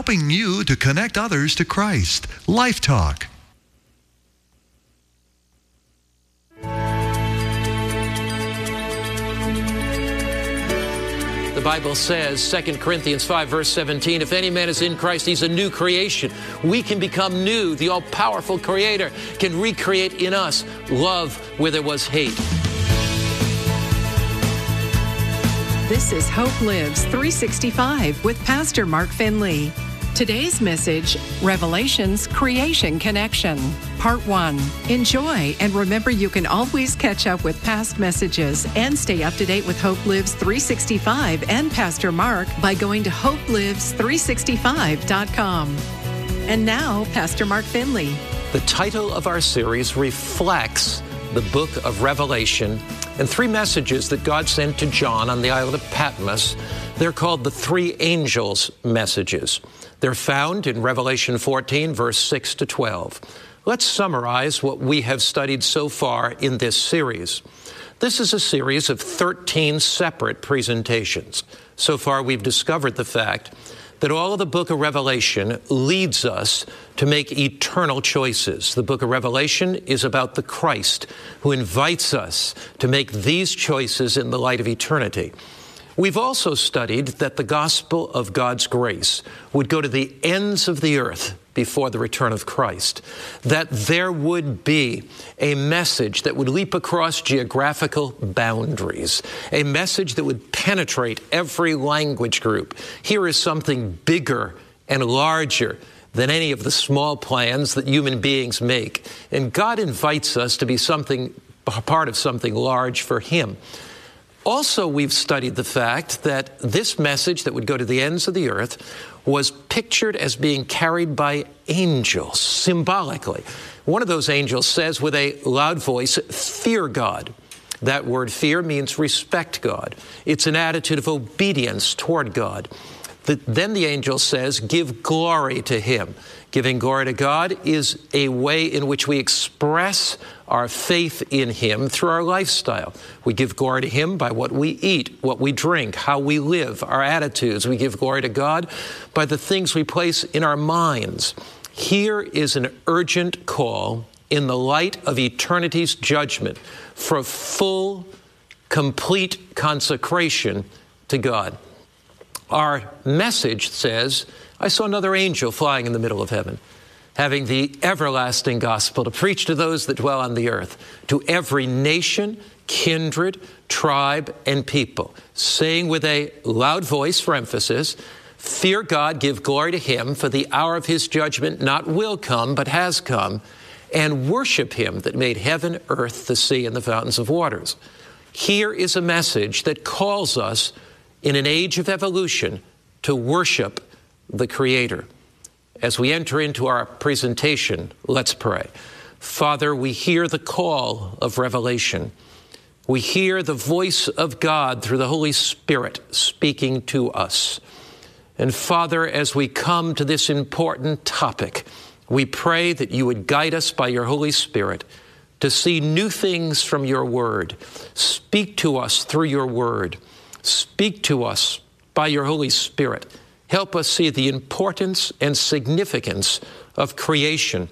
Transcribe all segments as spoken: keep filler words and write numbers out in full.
helping you to connect others to Christ. Life Talk. The Bible says, Second Corinthians five, verse seventeen, if any man is in Christ, he's a new creation. We can become new. The all-powerful Creator can recreate in us love where there was hate. This is Hope Lives three sixty-five with Pastor Mark Finley. Today's message, Revelation's Creation Connection, Part one. Enjoy, and remember you can always catch up with past messages and stay up to date with Hope Lives three sixty-five and Pastor Mark by going to hope lives three sixty-five dot com. And now, Pastor Mark Finley. The title of our series reflects the book of Revelation and three messages that God sent to John on the island of Patmos. They're called the three angels' messages. They're found in Revelation fourteen, verse six to twelve. Let's summarize what we have studied so far in this series. This is a series of thirteen separate presentations. So far, we've discovered the fact that all of the book of Revelation leads us to make eternal choices. The book of Revelation is about the Christ who invites us to make these choices in the light of eternity. We've also studied that the gospel of God's grace would go to the ends of the earth before the return of Christ, that there would be a message that would leap across geographical boundaries, a message that would penetrate every language group. Here is something bigger and larger than any of the small plans that human beings make. And God invites us to be something, part of something large for Him. Also, we've studied the fact that this message that would go to the ends of the earth was pictured as being carried by angels, symbolically. One of those angels says with a loud voice, "Fear God." That word fear means respect God. It's an attitude of obedience toward God. The, then the angel says, "Give glory to Him." Giving glory to God is a way in which we express our faith in Him through our lifestyle. We give glory to Him by what we eat, what we drink, how we live, our attitudes. We give glory to God by the things we place in our minds. Here is an urgent call in the light of eternity's judgment for full, complete consecration to God. Our message says, I saw another angel flying in the middle of heaven, having the everlasting gospel to preach to those that dwell on the earth, to every nation, kindred, tribe, and people, saying with a loud voice for emphasis, "Fear God, give glory to Him, for the hour of His judgment not will come, but has come, and worship Him that made heaven, earth, the sea, and the fountains of waters." Here is a message that calls us in an age of evolution to worship the Creator. As we enter into our presentation, let's pray. Father, we hear the call of revelation. We hear the voice of God through the Holy Spirit speaking to us. And Father, as we come to this important topic, we pray that you would guide us by your Holy Spirit to see new things from your word. Speak to us through your word. Speak to us by your Holy Spirit. Help us see the importance and significance of creation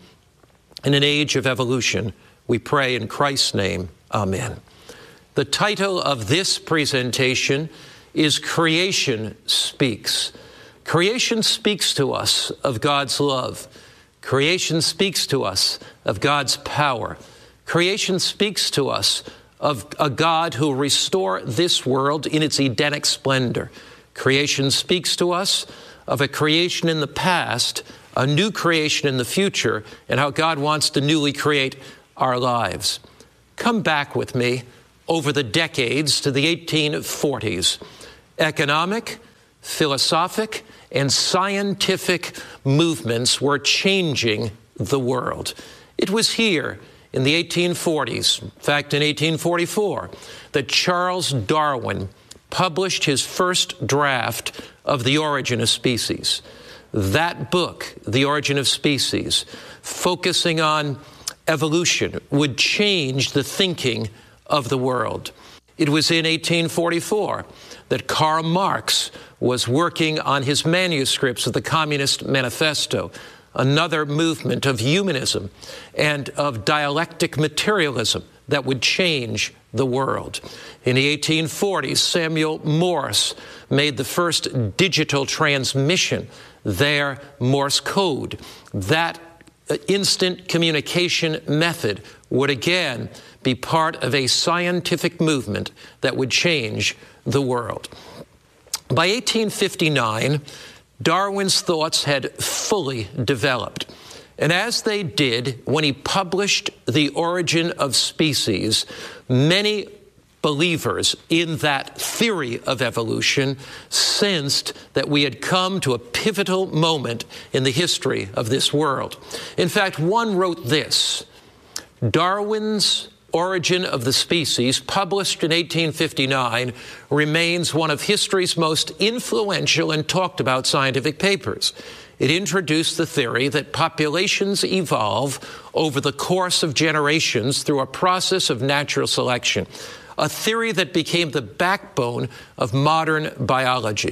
in an age of evolution. We pray in Christ's name, amen. The title of this presentation is Creation Speaks. Creation speaks to us of God's love. Creation speaks to us of God's power. Creation speaks to us of a God who will restore this world in its Edenic splendor. Creation speaks to us of a creation in the past, a new creation in the future, and how God wants to newly create our lives. Come back with me over the decades to the eighteen forties. Economic, philosophic, and scientific movements were changing the world. It was here in the eighteen forties, in fact in eighteen forty-four, that Charles Darwin published his first draft of The Origin of Species. That book, The Origin of Species, focusing on evolution, would change the thinking of the world. It was in eighteen forty-four that Karl Marx was working on his manuscripts of the Communist Manifesto, another movement of humanism and of dialectic materialism that would change the world. In the eighteen forties, Samuel Morse made the first digital transmission, their Morse code. That instant communication method would again be part of a scientific movement that would change the world. By eighteen fifty-nine, Darwin's thoughts had fully developed. And as they did, when he published The Origin of Species, many believers in that theory of evolution sensed that we had come to a pivotal moment in the history of this world. In fact, one wrote this: Darwin's Origin of the Species, published in eighteen fifty-nine, remains one of history's most influential and talked about scientific papers. It introduced the theory that populations evolve over the course of generations through a process of natural selection, a theory that became the backbone of modern biology.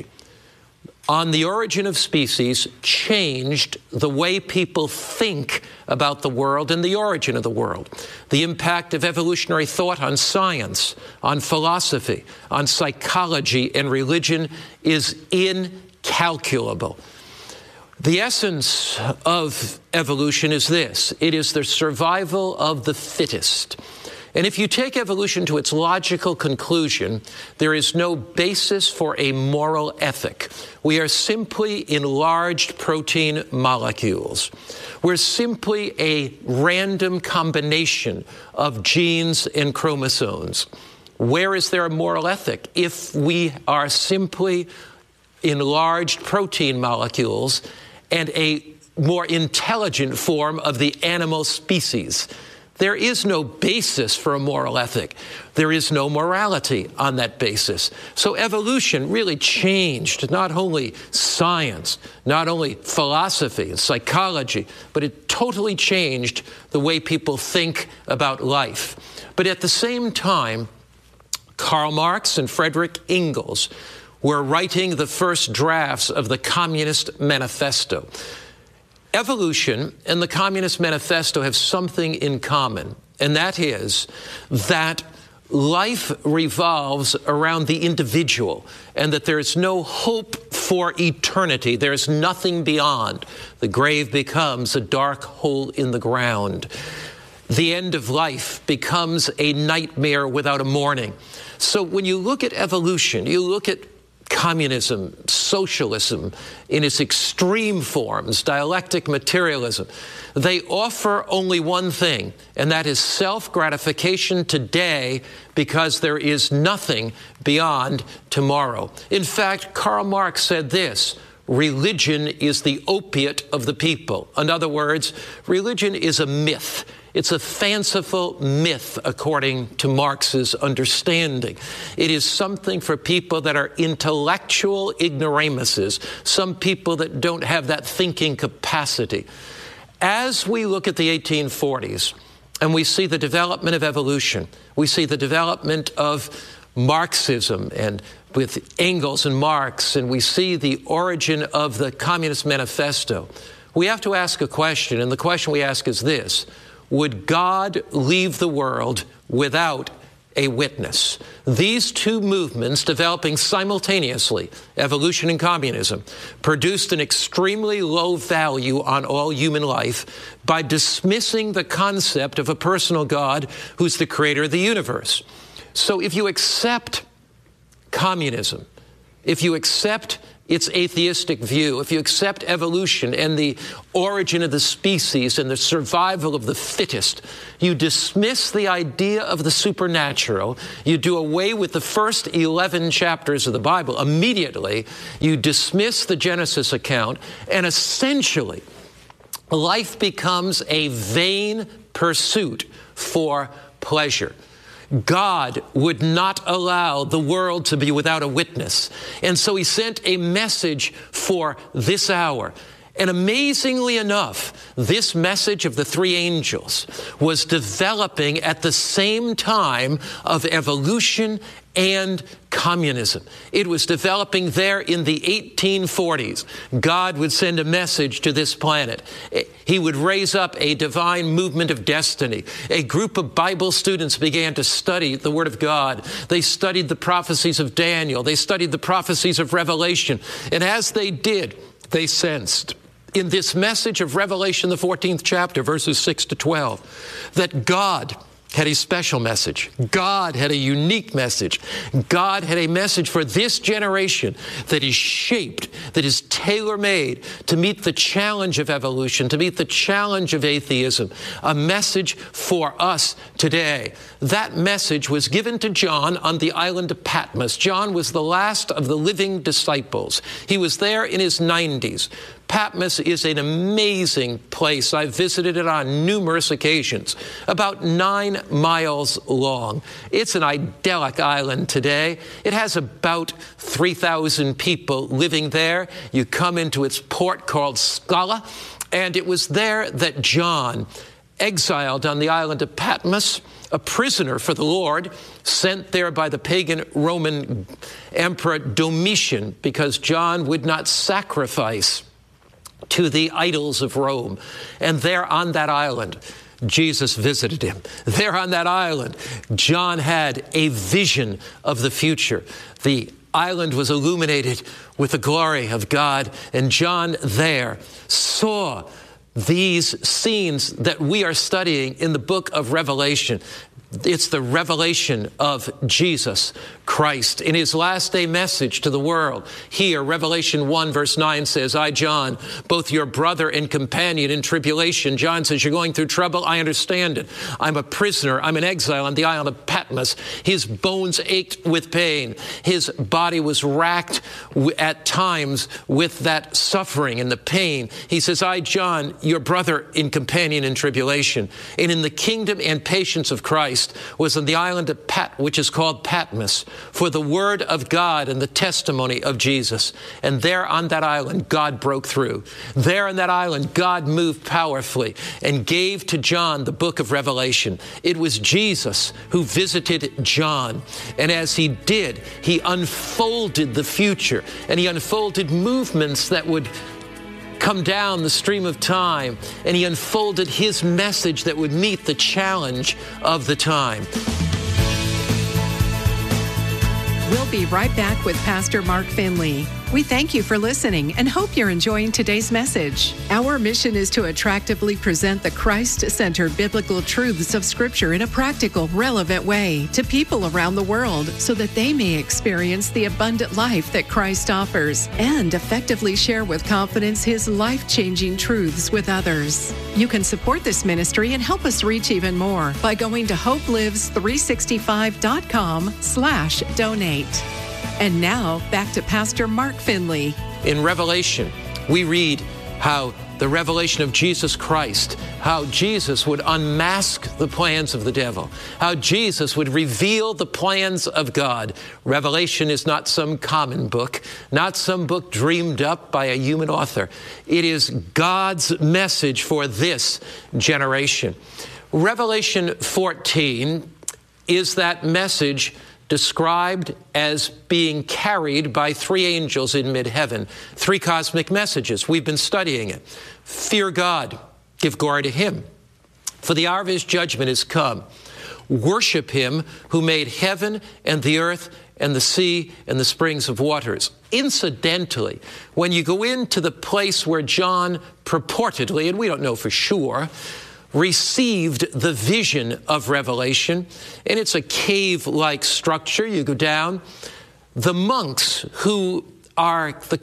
On the Origin of Species changed the way people think about the world and the origin of the world. The impact of evolutionary thought on science, on philosophy, on psychology and religion is incalculable. The essence of evolution is this: it is the survival of the fittest. And if you take evolution to its logical conclusion, there is no basis for a moral ethic. We are simply enlarged protein molecules. We're simply a random combination of genes and chromosomes. Where is there a moral ethic if we are simply enlarged protein molecules and a more intelligent form of the animal species? There is no basis for a moral ethic. There is no morality on that basis. So evolution really changed not only science, not only philosophy and psychology, but it totally changed the way people think about life. But at the same time, Karl Marx and Friedrich Engels were writing the first drafts of the Communist Manifesto. Evolution and the Communist Manifesto have something in common, and that is that life revolves around the individual and that there is no hope for eternity. There is nothing beyond. The grave becomes a dark hole in the ground. The end of life becomes a nightmare without a morning. So when you look at evolution, you look at communism, socialism in its extreme forms, dialectic materialism, they offer only one thing, and that is self-gratification today because there is nothing beyond tomorrow. In fact, Karl Marx said this: religion is the opiate of the people. In other words, religion is a myth. It's a fanciful myth, according to Marx's understanding. It is something for people that are intellectual ignoramuses, some people that don't have that thinking capacity. As we look at the eighteen forties and we see the development of evolution, we see the development of Marxism and with Engels and Marx, and we see the origin of the Communist Manifesto, we have to ask a question, and the question we ask is this: would God leave the world without a witness? These two movements, developing simultaneously, evolution and communism, produced an extremely low value on all human life by dismissing the concept of a personal God who's the creator of the universe. So if you accept communism, if you accept its atheistic view, if you accept evolution and the origin of the species and the survival of the fittest, you dismiss the idea of the supernatural, you do away with the first eleven chapters of the Bible immediately, you dismiss the Genesis account, and essentially life becomes a vain pursuit for pleasure. God would not allow the world to be without a witness. And so he sent a message for this hour. And amazingly enough, this message of the three angels was developing at the same time of evolution and communism. It was developing there in the eighteen forties. God would send a message to this planet. He would raise up a divine movement of destiny. A group of Bible students began to study the Word of God. They studied the prophecies of Daniel. They studied the prophecies of Revelation. And as they did, they sensed in this message of Revelation, the fourteenth chapter, verses six to twelve, that God had a special message. God had a unique message. God had a message for this generation that is shaped, that is tailor-made to meet the challenge of evolution, to meet the challenge of atheism, a message for us today. That message was given to John on the island of Patmos. John was the last of the living disciples. He was there in his nineties. Patmos is an amazing place. I've visited it on numerous occasions, about nine miles long. It's an idyllic island today. It has about three thousand people living there. You come into its port called Scala, and it was there that John, exiled on the island of Patmos, a prisoner for the Lord, sent there by the pagan Roman Emperor Domitian, because John would not sacrifice to the idols of Rome. And there on that island, Jesus visited him. There on that island, John had a vision of the future. The island was illuminated with the glory of God, and John there saw these scenes that we are studying in the book of Revelation. It's the revelation of Jesus Christ. In his last day message to the world, here, Revelation one, verse nine says, I, John, both your brother and companion in tribulation. John says, you're going through trouble. I understand it. I'm a prisoner. I'm in exile on the island of Patmos. His bones ached with pain. His body was racked at times with that suffering and the pain. He says, I, John, your brother and companion in tribulation, and in the kingdom and patience of Christ, was on the island of Pat, which is called Patmos, for the word of God and the testimony of Jesus. And there on that island, God broke through. There on that island, God moved powerfully and gave to John the book of Revelation. It was Jesus who visited John. And as he did, he unfolded the future, and he unfolded movements that would come down the stream of time, and he unfolded his message that would meet the challenge of the time. We'll be right back with Pastor Mark Finley. We thank you for listening and hope you're enjoying today's message. Our mission is to attractively present the Christ-centered biblical truths of Scripture in a practical, relevant way to people around the world so that they may experience the abundant life that Christ offers and effectively share with confidence His life-changing truths with others. You can support this ministry and help us reach even more by going to hope lives three sixty-five dot com slash donate. And now, back to Pastor Mark Finley. In Revelation, we read how the revelation of Jesus Christ, how Jesus would unmask the plans of the devil, how Jesus would reveal the plans of God. Revelation is not some common book, not some book dreamed up by a human author. It is God's message for this generation. Revelation fourteen is that message described as being carried by three angels in mid-heaven. Three cosmic messages. We've been studying it. Fear God. Give glory to Him. For the hour of His judgment is come. Worship Him who made heaven and the earth and the sea and the springs of waters. Incidentally, when you go into the place where John purportedly, and we don't know for sure, received the vision of Revelation, and it's a cave-like structure. You go down. The monks who are the